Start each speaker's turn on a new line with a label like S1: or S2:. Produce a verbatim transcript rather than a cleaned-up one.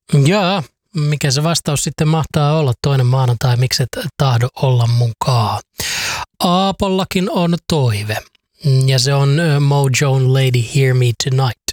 S1: Jaa, mikä se vastaus sitten mahtaa olla toinen maanantai, miksi et tahdo olla mukaan. Aapollakin on toive, ja se on Mojo'n Lady Hear Me Tonight.